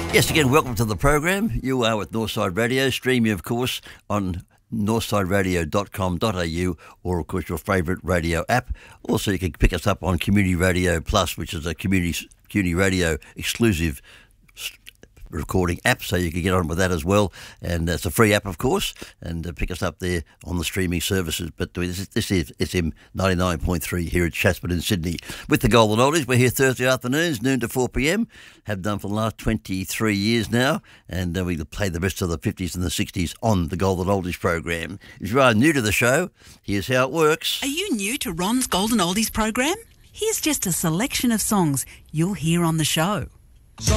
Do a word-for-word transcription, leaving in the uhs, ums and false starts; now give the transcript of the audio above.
Yes, again, welcome to the program. You are with Northside Radio, streaming, of course, on northside radio dot com dot a u or, of course, your favourite radio app. Also, you can pick us up on Community Radio Plus, which is a community community radio exclusive recording app, so you can get on with that as well, and it's a free app, of course, and uh, pick us up there on the streaming services. But this is, this is S M ninety-nine point three here at Chatswood in Sydney with the Golden Oldies. We're here Thursday afternoons, noon to four p m, have done for the last twenty-three years now, and uh, we play the rest of the fifties and the sixties on the Golden Oldies program. If you are new to the show, here's how it works. Are you new to Ron's Golden Oldies program? Here's just a selection of songs you'll hear on the show.